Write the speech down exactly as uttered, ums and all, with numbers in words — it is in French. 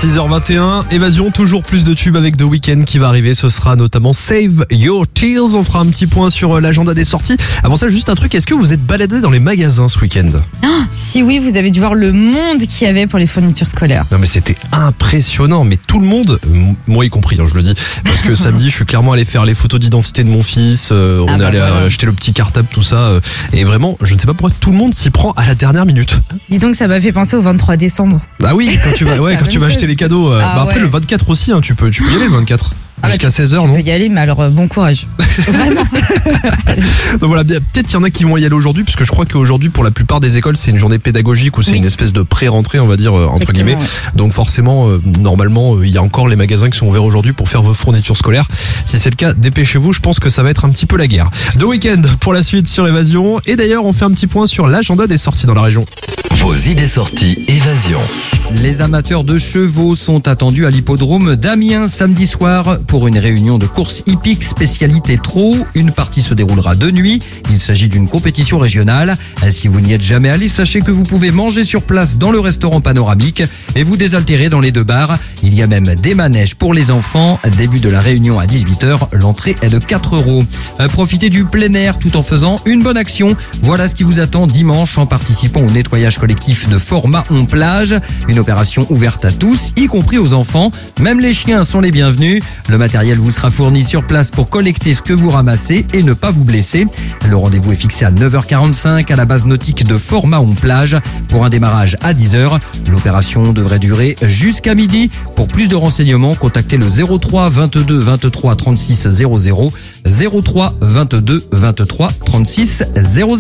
six heures vingt et un, Évasion, toujours plus de tubes avec The Weeknd qui va arriver. Ce sera notamment Save Your Tears. On fera un petit point sur l'agenda des sorties. Avant ça, juste un truc, est-ce que vous êtes baladé dans les magasins ce week-end? Oh, si oui, vous avez dû voir le monde qu'il y avait pour les fournitures scolaires. Non mais c'était impressionnant, mais tout le monde, moi y compris, hein, je le dis, parce que samedi je suis clairement allé faire les photos d'identité de mon fils, euh, on Ah est bah allé voilà. acheter le petit cartable, tout ça, euh, et vraiment, je ne sais pas pourquoi tout le monde s'y prend à la dernière minute. Dis donc, ça m'a fait penser au vingt-trois décembre. Bah oui, quand tu vas, ouais, C'est quand la tu même vas acheter chose. les cadeaux. euh, Ah bah après ouais. le vingt-quatre aussi, hein, tu peux, tu peux y aller le vingt-quatre. Ah bah, Jusqu'à tu- seize heures, Tu non? peux y aller, mais alors euh, bon courage. Vraiment. Donc voilà, bien, peut-être qu'il y en a qui vont y aller aujourd'hui, puisque je crois qu'aujourd'hui, pour la plupart des écoles, c'est une journée pédagogique ou c'est Oui. une espèce de pré-rentrée, on va dire, euh, entre Exactement, guillemets. ouais. Donc forcément, euh, normalement, euh, il y a encore les magasins qui sont ouverts aujourd'hui pour faire vos fournitures scolaires. Si c'est le cas, dépêchez-vous, je pense que ça va être un petit peu la guerre. The Weeknd pour la suite sur Évasion. Et d'ailleurs, on fait un petit point sur l'agenda des sorties dans la région. Vos idées sorties Évasion. Les amateurs de chevaux sont attendus à l'hippodrome d'Amiens samedi soir pour une réunion de course hippique spécialité trot. Une partie se déroulera de nuit. Il s'agit d'une compétition régionale. Si vous n'y êtes jamais allé, sachez que vous pouvez manger sur place dans le restaurant panoramique et vous désaltérer dans les deux bars. Il y a même des manèges pour les enfants. Début de la réunion à dix-huit heures. L'entrée est de quatre euros. Euh, Profitez du plein air tout en faisant une bonne action. Voilà ce qui vous attend dimanche en participant au nettoyage collectif de Format-on-Plage. Une opération ouverte à tous, y compris aux enfants. Même les chiens sont les bienvenus. Le matériel vous sera fourni sur place pour collecter ce que vous ramassez et ne pas vous blesser. Le rendez-vous est fixé à neuf heures quarante-cinq à la base nautique de Format-on-Plage pour un démarrage à dix heures. L'opération devrait durer jusqu'à midi. Pour plus de renseignements, contactez le zéro trois vingt-deux vingt-trois trente-six zéro zéro, zéro trois vingt-deux vingt-trois trente-six zéro zéro.